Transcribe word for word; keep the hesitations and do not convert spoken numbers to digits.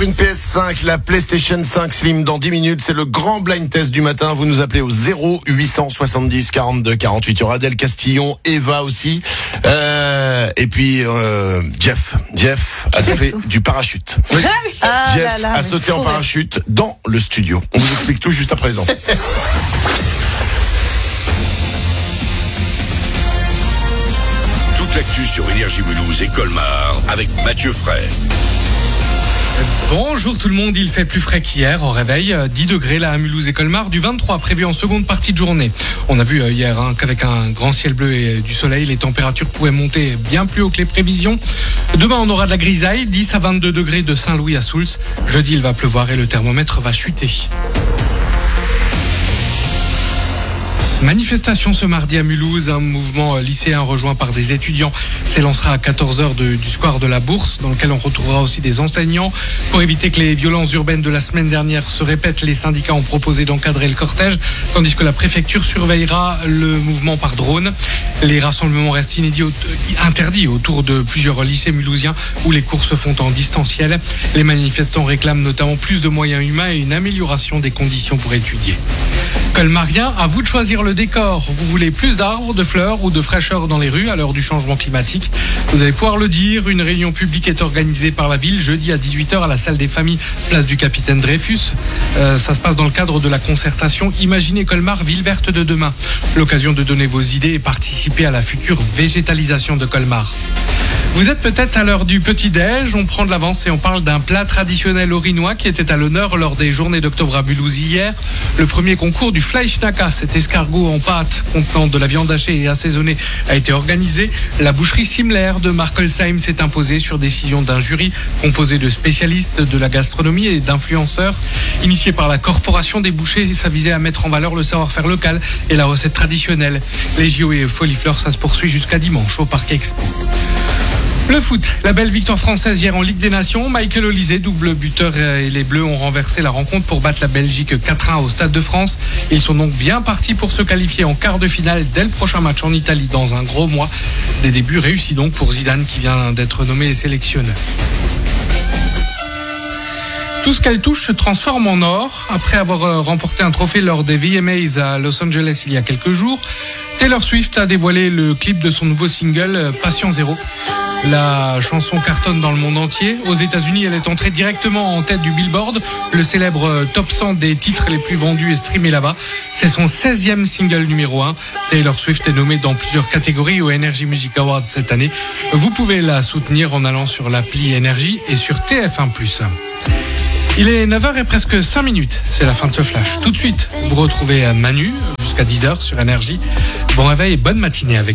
offre une P S cinq, la PlayStation cinq Slim dans dix minutes. C'est le grand blind test du matin. Vous nous appelez au zéro huit cent soixante-dix quarante-deux quarante-huit. Il y aura Adèle Castillon, Eva aussi. Euh, et puis, euh, Jeff. Jeff a fait du parachute. Oui. Ah Jeff là là, a sauté en rire. parachute dans le studio. On vous explique tout juste à présent. Toute l'actu sur Énergie Mulhouse et Colmar avec Mathieu Fray. Bonjour tout le monde, il fait plus frais qu'hier au réveil, dix degrés là à Mulhouse et Colmar, du vingt-trois prévu en seconde partie de journée. On a vu hier hein, qu'avec un grand ciel bleu et du soleil, les températures pouvaient monter bien plus haut que les prévisions. Demain on aura de la grisaille, dix à vingt-deux degrés de Saint-Louis à Soultz. Jeudi il va pleuvoir et le thermomètre va chuter. Manifestation ce mardi à Mulhouse, un mouvement lycéen rejoint par des étudiants s'élancera à quatorze heures de, du square de la Bourse, dans lequel on retrouvera aussi des enseignants. Pour éviter que les violences urbaines de la semaine dernière se répètent, les syndicats ont proposé d'encadrer le cortège, tandis que la préfecture surveillera le mouvement par drone. Les rassemblements restent inédits, interdits autour de plusieurs lycées mulhousiens où les cours se font en distanciel. Les manifestants réclament notamment plus de moyens humains et une amélioration des conditions pour étudier. Colmarien, à vous de choisir le décor. Vous voulez plus d'arbres, de fleurs ou de fraîcheur dans les rues à l'heure du changement climatique? Vous allez pouvoir le dire. Une réunion publique est organisée par la ville jeudi à dix-huit heures à la salle des familles, place du Capitaine Dreyfus. Euh, ça se passe dans le cadre de la concertation Imaginez Colmar, ville verte de demain. L'occasion de donner vos idées et participer à la future végétalisation de Colmar. Vous êtes peut-être à l'heure du petit-déj, on prend de l'avance et on parle d'un plat traditionnel orinois qui était à l'honneur lors des journées d'octobre à Mulhouse hier. Le premier concours du Fleischnacker, cet escargot en pâte contenant de la viande hachée et assaisonnée, a été organisé. La boucherie Simler de Markelsheim s'est imposée sur décision d'un jury composé de spécialistes de la gastronomie et d'influenceurs. Initié par la Corporation des bouchers, ça visait à mettre en valeur le savoir-faire local et la recette traditionnelle. Les J O et Folifleur, ça se poursuit jusqu'à dimanche au Parc Expo. Le foot, la belle victoire française hier en Ligue des Nations. Michael Olise, double buteur, et les Bleus ont renversé la rencontre pour battre la Belgique quatre à un au Stade de France. Ils sont donc bien partis pour se qualifier en quart de finale dès le prochain match en Italie dans un gros mois. Des débuts réussis donc pour Zidane qui vient d'être nommé sélectionneur. Tout ce qu'elle touche se transforme en or. Après avoir remporté un trophée lors des V M As à Los Angeles il y a quelques jours, Taylor Swift a dévoilé le clip de son nouveau single Patient Zéro. La chanson cartonne dans le monde entier. Aux États-Unis, elle est entrée directement en tête du Billboard, le célèbre top cent des titres les plus vendus et streamés là-bas. C'est son seizième single numéro un. Taylor Swift est nommée dans plusieurs catégories au Energy Music Awards cette année. Vous pouvez la soutenir en allant sur l'appli Energy et sur T F un plus. Il est neuf heures et presque cinq minutes. C'est la fin de ce flash. Tout de suite, vous retrouvez Manu jusqu'à dix heures sur Energy. Bon réveil et bonne matinée avec